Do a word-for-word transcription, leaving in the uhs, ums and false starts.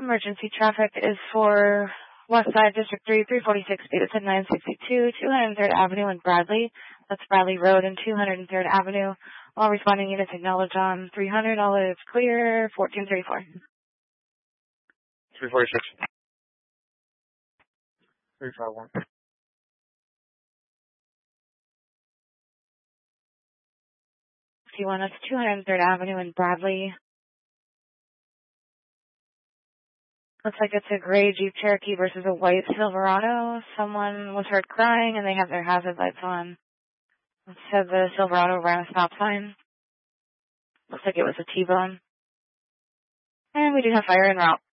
Emergency traffic is for West Side District three, three forty-six speed. It's at nine sixty-two, two hundred third Avenue in Bradley. That's Bradley Road and two hundred third Avenue. All responding units acknowledge on three hundred. All is clear. fourteen thirty-four. three forty-six. three five one. fifty-one, that's two hundred third Avenue in Bradley. Looks like it's a gray Jeep Cherokee versus a white Silverado. Someone was heard crying and they have their hazard lights on. It said the Silverado ran a stop sign. Looks like it was a T-bone. And we do have fire en route.